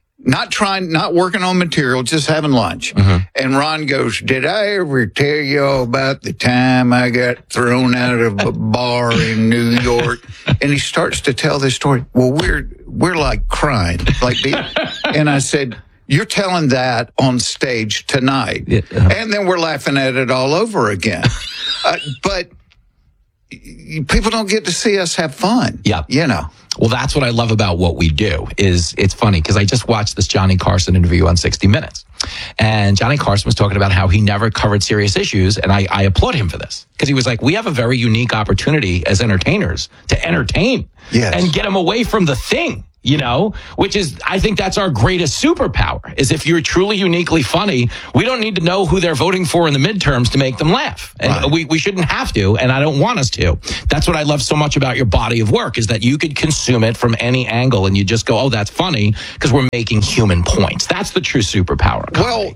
not working on material, just having lunch. And Ron goes, "Did I ever tell you about the time I got thrown out of a bar in New York?" And he starts to tell this story. Well, we're like crying, and I said, "You're telling that on stage tonight." And then we're laughing at it all over again. But people don't get to see us have fun. Yeah. You know. Well, that's what I love about what we do is it's funny because I just watched this Johnny Carson interview on 60 Minutes. And Johnny Carson was talking about how he never covered serious issues. And I applaud him for this because he was like, we have a very unique opportunity as entertainers to entertain and get them away from the thing. You know, which is, I think that's our greatest superpower is if you're truly uniquely funny, we don't need to know who they're voting for in the midterms to make them laugh. And we shouldn't have to. And I don't want us to. That's what I love so much about your body of work is that you could consume it from any angle and you just go, oh, that's funny because we're making human points. That's the true superpower. Well,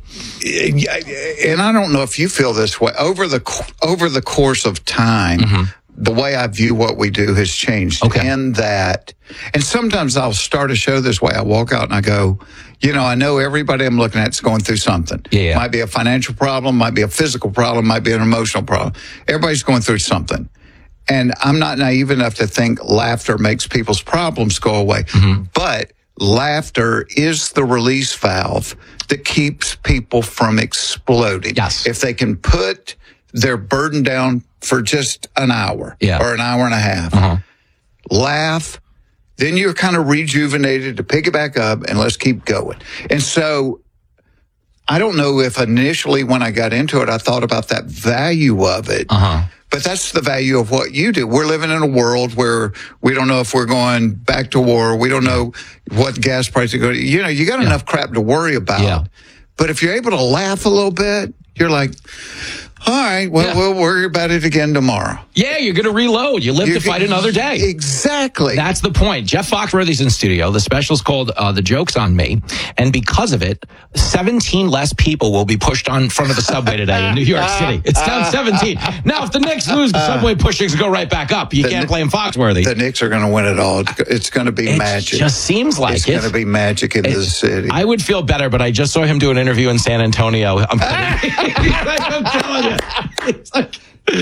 and I don't know if you feel this way over the course of time. The way I view what we do has changed in that, and sometimes I'll start a show this way. I walk out and I go, you know, I know everybody I'm looking at is going through something. Yeah. Might be a financial problem, might be a physical problem, might be an emotional problem. Everybody's going through something. And I'm not naive enough to think laughter makes people's problems go away. But laughter is the release valve that keeps people from exploding. Yes. If they can put their burden down for just an hour or an hour and a half, laugh, then you're kind of rejuvenated to pick it back up and let's keep going. And so I don't know if initially when I got into it, I thought about that value of it. But that's the value of what you do. We're living in a world where we don't know if we're going back to war. We don't know what gas prices are going to, you know, you got enough crap to worry about. But if you're able to laugh a little bit, you're like, all right, well, we'll worry about it again tomorrow. Yeah, you're going to reload. You live to fight another day. Exactly. That's the point. Jeff Foxworthy's in studio. The special's called The Joke's on Me. And because of it, 17 less people will be pushed on front of the subway today in New York City. It's down 17. Now, if the Knicks lose, the subway pushings go right back up. You can't blame Foxworthy. The Knicks are going to win it all. It's going to be magic. It just seems like it's going to be magic in this city. I would feel better, but I just saw him do an interview in San Antonio. I'm telling you. It's like,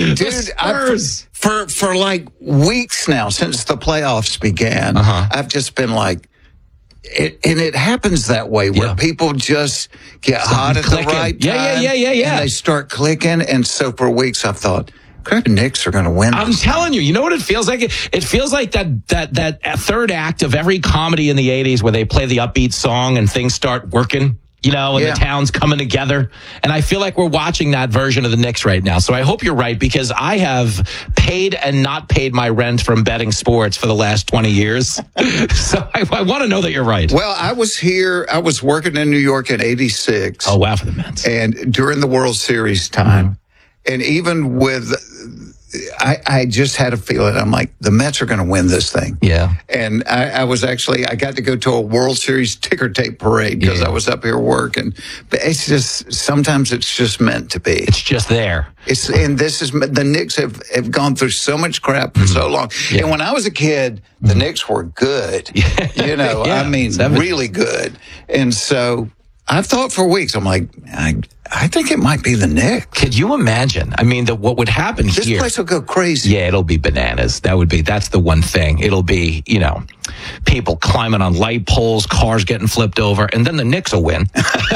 dude, for like weeks now since the playoffs began, I've just been like, and it happens that way where people just get hot at the right time. And they start clicking. And so for weeks I've thought, the Knicks are going to win. I'm telling you, you know what it feels like? It feels like that third act of every comedy in the 80s where they play the upbeat song and things start working. You know, and the town's coming together. And I feel like we're watching that version of the Knicks right now. So I hope you're right, because I have paid and not paid my rent from betting sports for the last 20 years. So I want to know that you're right. Well, I was working in New York in 86. Oh, wow, for the Mets. And during the World Series time. And even with, I just had a feeling, I'm like, the Mets are going to win this thing. Yeah. And I got to go to a World Series ticker tape parade because I was up here working. But it's just, sometimes it's just meant to be. It's just there. And the Knicks have gone through so much crap for so long. Yeah. And when I was a kid, the Knicks were good. You know, I mean, really good. And so I've thought for weeks, I'm like, I think it might be the Knicks. Could you imagine? I mean, what would happen here? This place will go crazy. Yeah, it'll be bananas. That's the one thing. It'll be, you know, people climbing on light poles, cars getting flipped over, and then the Knicks will win.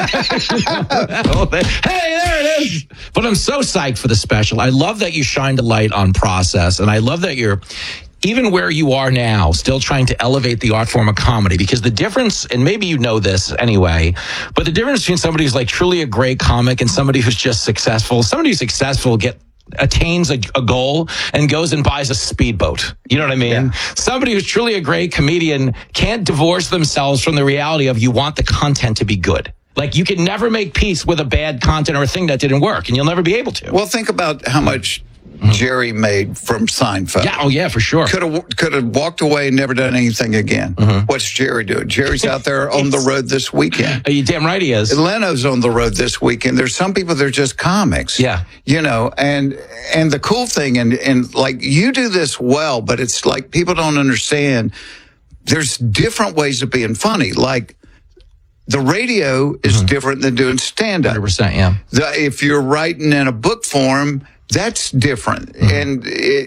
Hey, there it is. But I'm so psyched for the special. I love that you shined a light on process, and I love that you're, even where you are now, still trying to elevate the art form of comedy, because the difference, and maybe you know this anyway, but the difference between somebody who's like truly a great comic and somebody who's just successful, somebody who's successful attains a goal and goes and buys a speedboat. You know what I mean? Yeah. Somebody who's truly a great comedian can't divorce themselves from the reality of you want the content to be good. Like, you can never make peace with a bad content or a thing that didn't work, and you'll never be able to. Well, think about how much Jerry made from Seinfeld. Yeah, oh yeah, for sure. Could have walked away and never done anything again. What's Jerry doing? Jerry's out there on the road this weekend. Are you damn right he is? Leno's on the road this weekend. There's some people that are just comics. Yeah. You know, and the cool thing, and like you do this well, but it's like people don't understand there's different ways of being funny. Like, the radio is different than doing stand-up. 100%, yeah. If you're writing in a book form, that's different. And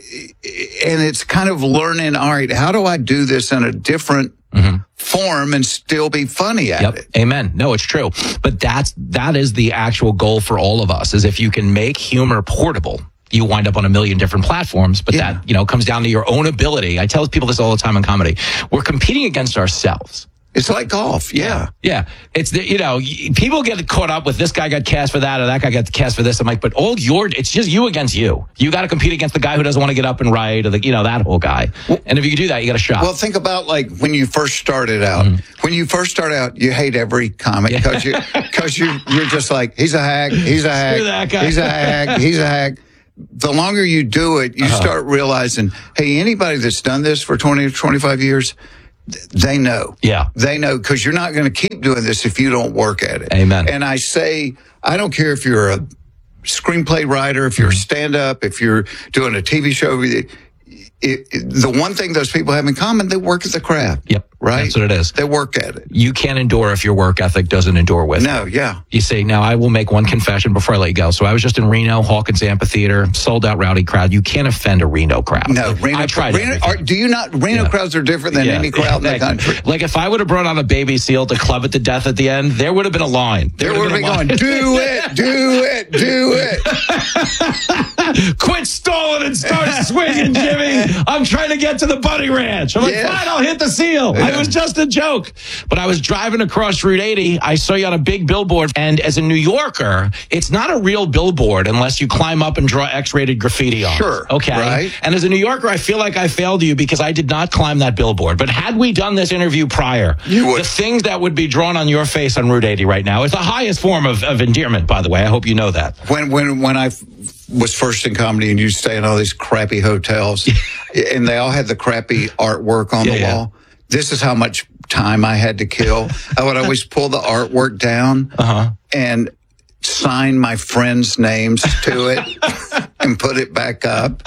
it's kind of learning, all right, how do I do this in a different form and still be funny at it? Amen. No, it's true. But that is the actual goal for all of us, is if you can make humor portable, you wind up on a million different platforms, but that, comes down to your own ability. I tell people this all the time in comedy. We're competing against ourselves. It's like golf. Yeah. It's people get caught up with this guy got cast for that or that guy got cast for this. I'm like, but it's just you against you. You got to compete against the guy who doesn't want to get up and write, or that whole guy. And if you do that, you got a shot. Well, think about like when you first started out. When you first start out, you hate every comic because you're just like, he's a hack, he's a hack, that guy. he's a hack, he's a hack. The longer you do it, you start realizing, hey, anybody that's done this for 20 or 25 years, they know. Yeah. They know, because you're not going to keep doing this if you don't work at it. Amen. And I say, I don't care if you're a screenplay writer, if you're a stand-up, if you're doing a TV show, the one thing those people have in common, they work at the craft. Yep. Right? That's what it is. They work at it. You can't endure if your work ethic doesn't endure with No, yeah. You say, now I will make one confession before I let you go. So I was just in Reno, Hawkins Amphitheater, sold out rowdy crowd. You can't offend a Reno crowd. No, Reno crowds are different than any crowd in the country. Like if I would have brought on a baby seal to club it to death at the end, there would have been a line. There would have been going, do it, do it, do it. Quit stalling and start swinging, Jimmy. I'm trying to get to the bunny ranch. I'm like, fine, I'll hit the seal. It was just a joke. But I was driving across Route 80. I saw you on a big billboard. And as a New Yorker, it's not a real billboard unless you climb up and draw X-rated graffiti on it. Sure. Okay. Right. And as a New Yorker, I feel like I failed you because I did not climb that billboard. But had we done this interview prior, the things that would be drawn on your face on Route 80 right now is the highest form of endearment, by the way. I hope you know that. When I was first in comedy and you stay in all these crappy hotels and they all had the crappy artwork on the wall. This is how much time I had to kill. I would always pull the artwork down and sign my friends' names to it and put it back up.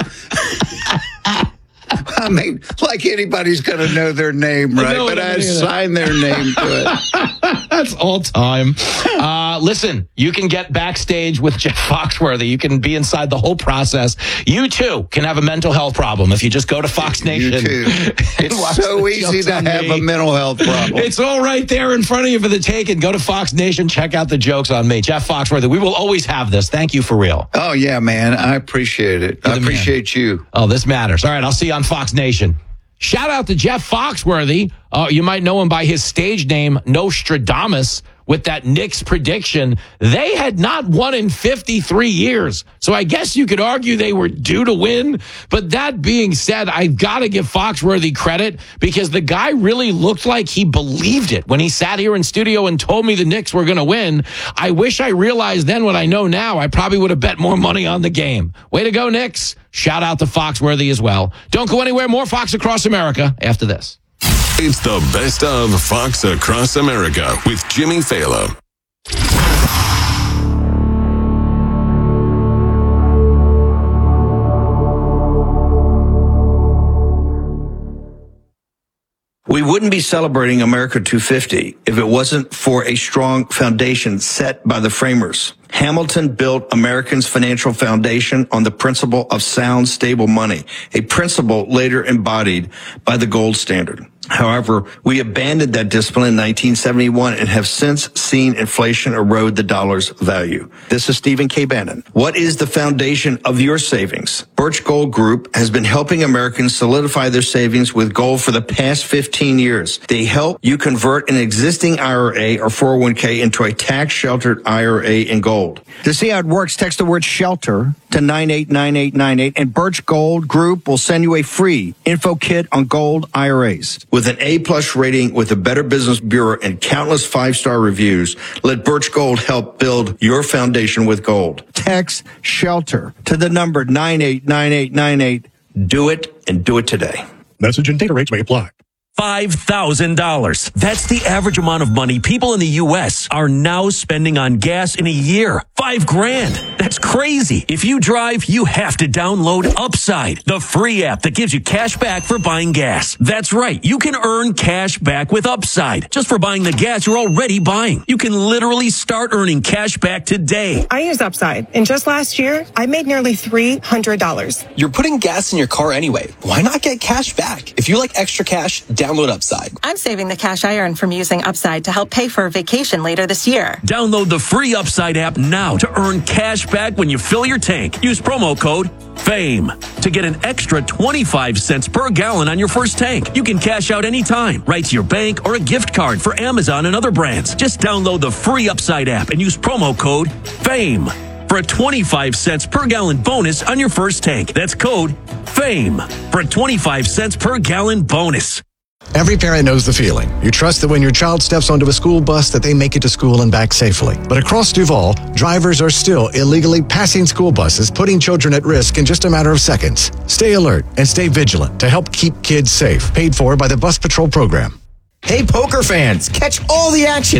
I mean, like anybody's going to know their name, right? But I signed their name to it. That's all time. Listen, you can get backstage with Jeff Foxworthy. You can be inside the whole process. You, too, can have a mental health problem if you just go to Fox Nation. You, too. It's so easy to have a mental health problem. It's all right there in front of you for the taking. Go to Fox Nation. Check out the jokes on me. Jeff Foxworthy. We will always have this. Thank you for real. Oh, yeah, man. I appreciate it. I appreciate you. Oh, this matters. All right, I'll see you on Fox Nation. Shout out to Jeff Foxworthy. You might know him by his stage name, Nostradamus, with that Knicks prediction. They had not won in 53 years. So I guess you could argue they were due to win. But that being said, I've got to give Foxworthy credit because the guy really looked like he believed it when he sat here in studio and told me the Knicks were going to win. I wish I realized then what I know now. I probably would have bet more money on the game. Way to go, Knicks. Shout out to Foxworthy as well. Don't go anywhere. More Fox Across America after this. It's the best of Fox Across America with Jimmy Fallon. We wouldn't be celebrating America 250 if it wasn't for a strong foundation set by the framers. Hamilton built Americans' financial foundation on the principle of sound, stable money, a principle later embodied by the gold standard. However, we abandoned that discipline in 1971 and have since seen inflation erode the dollar's value. This is Stephen K. Bannon. What is the foundation of your savings? Birch Gold Group has been helping Americans solidify their savings with gold for the past 15 years. They help you convert an existing IRA or 401k into a tax-sheltered IRA in gold. Gold. To see how it works, text the word SHELTER to 989898, and Birch Gold Group will send you a free info kit on gold IRAs. With an A-plus rating with the Better Business Bureau and countless 5-star reviews, let Birch Gold help build your foundation with gold. Text SHELTER to the number 989898. Do it, and do it today. Message and data rates may apply. $5,000. That's the average amount of money people in the U.S. are now spending on gas in a year. $5,000. That's crazy. If you drive, you have to download Upside, the free app that gives you cash back for buying gas. That's right. You can earn cash back with Upside just for buying the gas you're already buying. You can literally start earning cash back today. I use Upside, and just last year, I made nearly $300. You're putting gas in your car anyway. Why not get cash back? If you like extra cash, download Upside. I'm saving the cash I earn from using Upside to help pay for a vacation later this year. Download the free Upside app now to earn cash back when you fill your tank. Use promo code FAME to get an extra 25 cents per gallon on your first tank. You can cash out anytime, right to your bank or a gift card for Amazon and other brands. Just download the free Upside app and use promo code FAME for a 25 cents per gallon bonus on your first tank. That's code FAME for a 25 cents per gallon bonus. Every parent knows the feeling. You trust that when your child steps onto a school bus that they make it to school and back safely. But across Duval, drivers are still illegally passing school buses, putting children at risk in just a matter of seconds. Stay alert and stay vigilant to help keep kids safe. Paid for by the Bus Patrol program. Hey, poker fans, catch all the action